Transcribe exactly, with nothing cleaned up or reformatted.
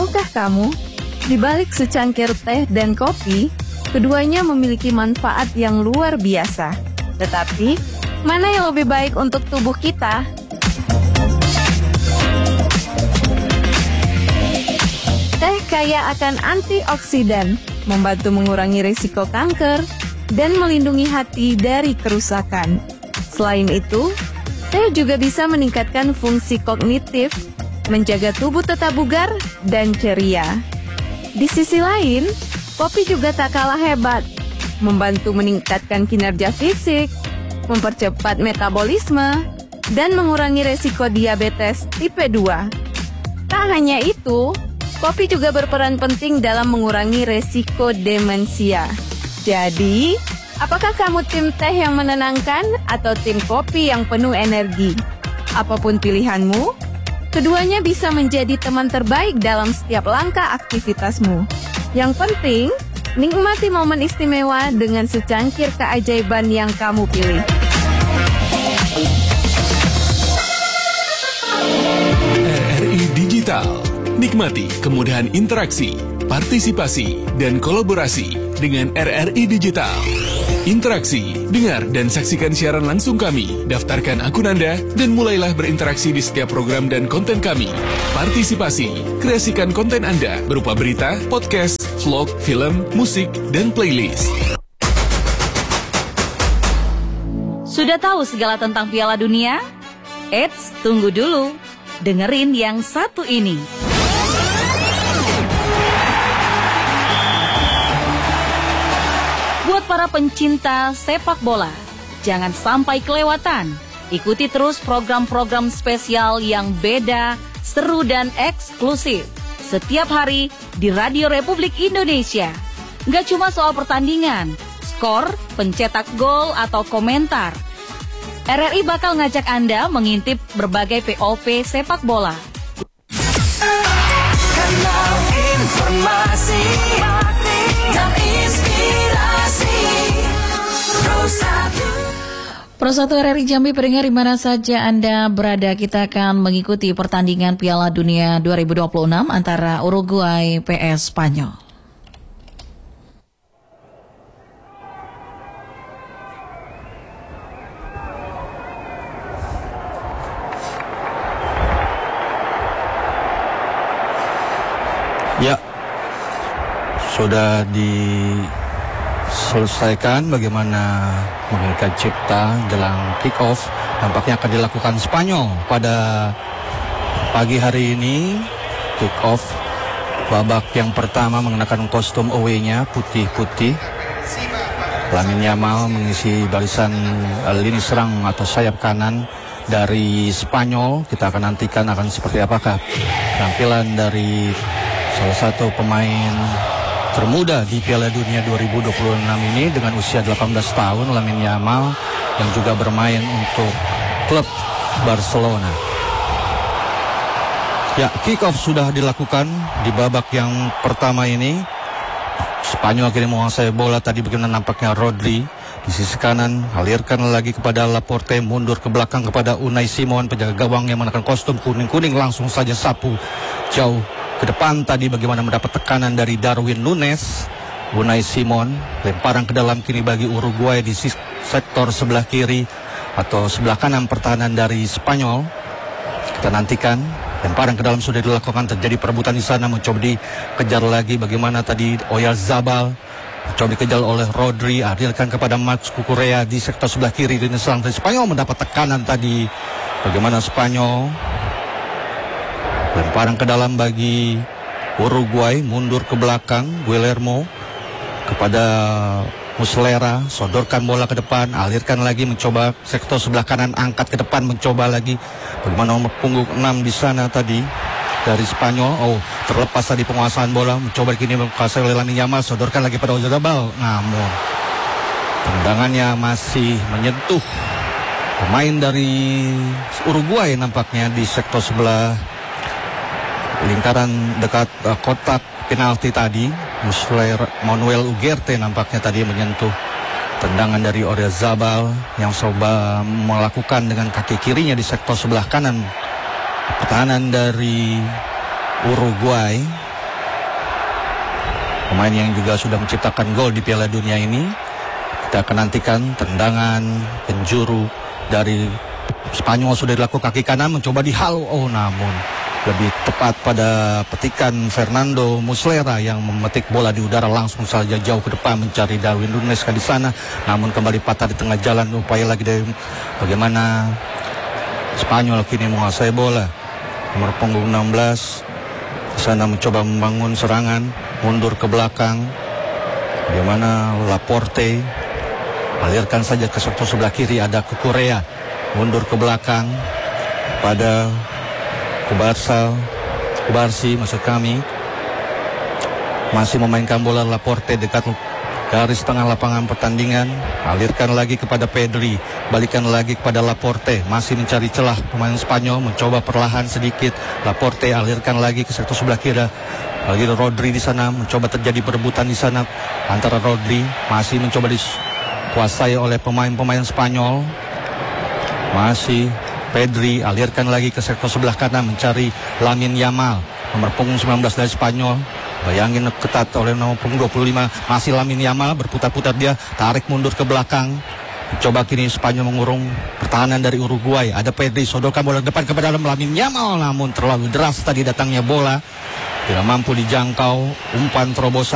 Tahukah kamu, di balik secangkir teh dan kopi, keduanya memiliki manfaat yang luar biasa. Tetapi, mana yang lebih baik untuk tubuh kita? Teh kaya akan antioksidan, membantu mengurangi risiko kanker, dan melindungi hati dari kerusakan. Selain itu, teh juga bisa meningkatkan fungsi kognitif, menjaga tubuh tetap bugar dan ceria. Di sisi lain, kopi juga tak kalah hebat, membantu meningkatkan kinerja fisik, mempercepat metabolisme, dan mengurangi resiko diabetes tipe dua. Tak hanya itu, kopi juga berperan penting dalam mengurangi resiko demensia. Jadi, apakah kamu tim teh yang menenangkan atau tim kopi yang penuh energi? Apapun pilihanmu, keduanya bisa menjadi teman terbaik dalam setiap langkah aktivitasmu. Yang penting, nikmati momen istimewa dengan secangkir keajaiban yang kamu pilih. R R I Digital. Nikmati kemudahan interaksi, partisipasi, dan kolaborasi dengan R R I Digital. Interaksi, dengar dan saksikan siaran langsung kami, daftarkan akun Anda, dan mulailah berinteraksi di setiap program dan konten kami. Partisipasi, kreasikan konten Anda berupa berita, podcast, vlog, film, musik, dan playlist. Sudah tahu segala tentang Piala Dunia? Eits, tunggu dulu. Dengerin yang satu ini. Buat para pencinta sepak bola, jangan sampai kelewatan. Ikuti terus program-program spesial yang beda, seru dan eksklusif. Setiap hari di Radio Republik Indonesia. Nggak cuma soal pertandingan, skor, pencetak gol, atau komentar. R R I bakal ngajak Anda mengintip berbagai P O P sepak bola. Kanal informasi dan inspirasi Pro satu. Pro satu R R I Jambi, pendengar di mana saja Anda berada, kita akan mengikuti pertandingan Piala Dunia dua ribu dua puluh enam antara Uruguay V S Spanyol. Ya, sudah diselesaikan bagaimana mengikat cipta dalam kick off. Nampaknya akan dilakukan Spanyol pada pagi hari ini. Kick off babak yang pertama mengenakan kostum away-nya putih-putih. Lamine Yamal mengisi barisan lini serang atau sayap kanan dari Spanyol. Kita akan nantikan akan seperti apakah tampilan dari salah satu pemain termuda di Piala Dunia dua ribu dua puluh enam ini dengan usia delapan belas tahun, Lamine Yamal, yang juga bermain untuk klub Barcelona. Ya, kick off sudah dilakukan di babak yang pertama ini. Spanyol kini menguasai bola, tadi bagaimana nampaknya Rodri di sisi kanan, alirkan lagi kepada Laporte, mundur ke belakang kepada Unai Simon, penjaga gawang yang mengenakan kostum kuning-kuning, langsung saja sapu jauh ke depan tadi bagaimana mendapat tekanan dari Darwin Nunes. Unai Simon, lemparan ke dalam kini bagi Uruguay di sektor sebelah kiri atau sebelah kanan pertahanan dari Spanyol. Kita nantikan, lemparan ke dalam sudah dilakukan, terjadi perebutan di sana, mencoba dikejar lagi bagaimana tadi Oyarzabal, mencoba dikejar oleh Rodri, hadirkan kepada Max Cucurella di sektor sebelah kiri di serang dari Spanyol, mendapat tekanan tadi bagaimana Spanyol. Lemparan ke dalam bagi Uruguay, mundur ke belakang Guillermo kepada Muslera, sodorkan bola ke depan, alirkan lagi, mencoba sektor sebelah kanan, angkat ke depan, mencoba lagi bagaimana nomor punggung enam di sana tadi dari Spanyol. Oh, terlepas tadi penguasaan bola, mencoba kini menguasai oleh Lamine Yamal, sodorkan lagi pada Oyarzabal, namun tendangannya masih menyentuh pemain dari Uruguay nampaknya di sektor sebelah lingkaran dekat uh, kotak penalti tadi. Muslera, Manuel Ugarte nampaknya tadi menyentuh tendangan dari Oyarzabal yang coba melakukan dengan kaki kirinya di sektor sebelah kanan pertahanan dari Uruguay. pemain yang juga sudah menciptakan gol di Piala Dunia ini. Kita akan nantikan tendangan penjuru dari Spanyol sudah dilakukan kaki kanan, mencoba dihalau, oh namun lebih tepat pada petikan Fernando Muslera yang memetik bola di udara langsung saja jauh ke depan mencari Darwin Núñez di sana, namun kembali patah di tengah jalan. Upaya lagi dari bagaimana Spanyol kini menguasai bola. Nomor punggung enam belas di sana mencoba membangun serangan, mundur ke belakang. Bagaimana Laporte alirkan saja ke sektor sebelah kiri, ada ke Korea, mundur ke belakang pada Kubarsa, Kubarsi maksud kami, masih memainkan bola Laporte dekat garis tengah lapangan pertandingan, alirkan lagi kepada Pedri, balikan lagi kepada Laporte, masih mencari celah pemain Spanyol, mencoba perlahan sedikit, Laporte alirkan lagi ke sektor sebelah kiri, lagi Rodri di sana, mencoba terjadi perebutan di sana antara Rodri, masih mencoba dikuasai oleh pemain-pemain Spanyol, masih Pedri alirkan lagi ke sektor sebelah kanan mencari Lamine Yamal, nomor punggung sembilan belas dari Spanyol. Bayangin ketat oleh nomor punggung dua puluh lima, masih Lamine Yamal, berputar-putar dia, tarik mundur ke belakang. Coba kini Spanyol mengurung pertahanan dari Uruguay. Ada Pedri, sodorkan bola ke depan kepada Lamine Yamal, namun terlalu deras tadi datangnya bola, tidak mampu dijangkau. Umpan terobosan